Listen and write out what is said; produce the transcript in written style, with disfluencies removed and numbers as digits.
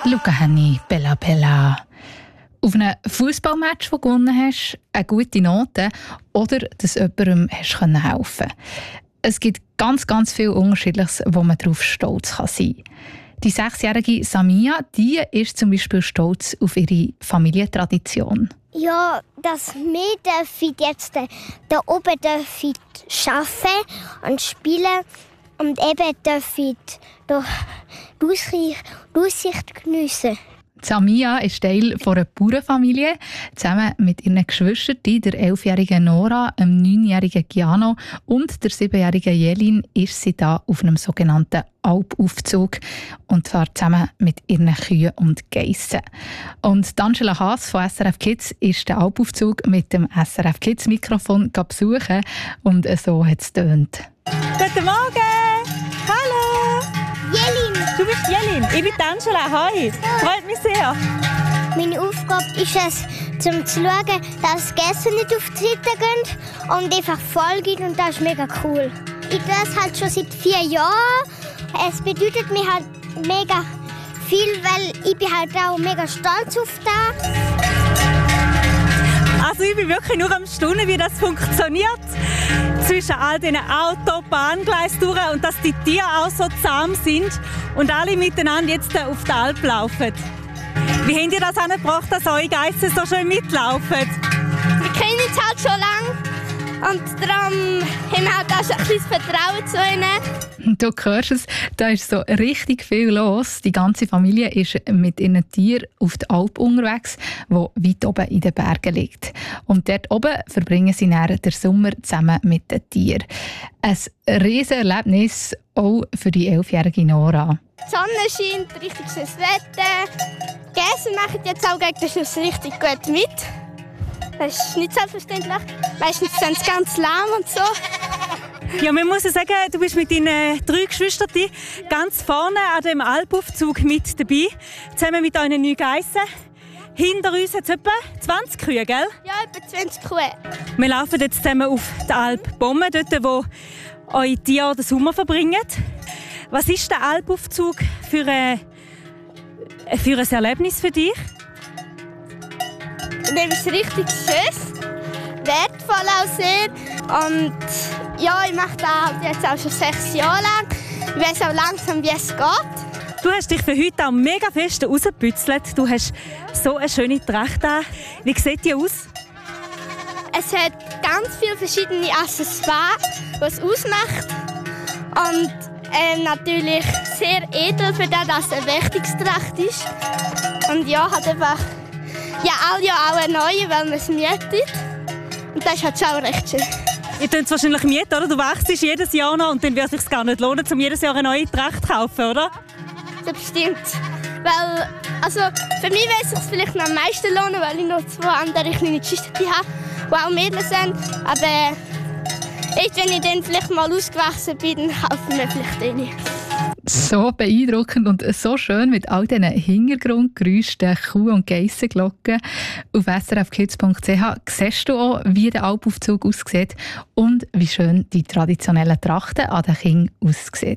Luca Henni, Bella Bella. Auf einem Fußballmatch, das du gewonnen hast, eine gute Note oder dass jemandem helfen konntest. Es gibt ganz viel Unterschiedliches, wo man darauf stolz sein kann. Die 6-jährige Samia, die ist zum Beispiel stolz auf ihre Familientradition. Ja, dass wir jetzt da oben arbeiten und spielen und eben dürfen die Aussicht geniessen. Samia ist Teil einer Bauernfamilie. Zusammen mit ihren Geschwistern, der 11-jährigen Nora, dem 9-jährigen Giano und der 7-jährigen Jelin, ist sie da auf einem sogenannten Alpaufzug und zwar zusammen mit ihren Kühen und Geissen. Und Angela Haas von SRF Kids ist den Alpaufzug mit dem SRF Kids Mikrofon besuchen und so hat es getönt. Guten Morgen! Hallo! Jelin! Du bist Jelin, ich bin Angela. Hi! Freut mich sehr. Meine Aufgabe ist es, zu schauen, dass die Gäste nicht auf die Seite gehen und einfach voll gehen und das ist mega cool. Ich tue das halt schon seit 4 Jahren. Es bedeutet mir halt mega viel, weil ich bin halt auch mega stolz auf das. Also ich bin wirklich nur am Staunen, wie das funktioniert. Zwischen all diesen Autobahngleisen durch und dass die Tiere auch so zahm sind und alle miteinander jetzt auf die Alp laufen. Wie habt ihr das angebracht, dass eure Geissen so schön mitlaufen? Wir kennen uns halt schon lange und darum haben wir halt auch schon ein bisschen Vertrauen zu ihnen. Du hörst es, da ist so richtig viel los. Die ganze Familie ist mit ihren Tieren auf der Alp unterwegs, die weit oben in den Bergen liegt. Und dort oben verbringen sie dann den Sommer zusammen mit den Tieren. Ein riesen Erlebnis auch für die 11-jährige Nora. Die Sonne scheint, richtig schönes Wetter. Die Gäste machen jetzt auch gegen den Schluss richtig gut mit. Das ist nicht selbstverständlich. Meistens sind sie ganz lahm und so. Ja, man muss ja sagen, du bist mit deinen 3 Geschwistern ganz vorne an dem Alpaufzug mit dabei. Zusammen mit euren 9 Geissen. Hinter uns hat es etwa 20 Kühe, gell? Ja, etwa 20 Kühe. Wir laufen jetzt zusammen auf die Alp Bommen, dort wo eure Tiere den Sommer verbringen. Was ist der Alpaufzug für ein Erlebnis für dich? Das ist richtig schön, wertvoll auch sehr. Und ja, ich mache das jetzt auch schon 6 Jahre lang. Ich weiß auch langsam, wie es geht. Du hast dich für heute auch mega fest rausgebützelt. Du hast so eine schöne Tracht an. Wie sieht die aus? Es hat ganz viele verschiedene Accessoires, die es ausmacht. Und natürlich sehr edel, für das, dass es eine Wächtungstracht ist. Und ja, hat einfach alle Jahre auch eine neue, weil man es mietet. Und das ist halt schon recht schön. Ihr könnt es wahrscheinlich mieten, oder? Du wechselst jedes Jahr noch und dann wird es sich gar nicht lohnen, um jedes Jahr eine neue Tracht zu kaufen, oder? Das bestimmt. Weil, also für mich würde es sich vielleicht noch am meisten lohnen, weil ich noch 2 andere kleine Geschwister habe, die auch Mädchen sind. Aber wenn ich dann vielleicht mal ausgewachsen bin, dann kaufen wir vielleicht eine. So beeindruckend und so schön mit all diesen Hintergrundgeräuschen, den Kuh- und Geissenglocken. Auf srfkids.ch siehst du auch, wie der Alpaufzug aussieht und wie schön die traditionellen Trachten an den Kindern aussehen.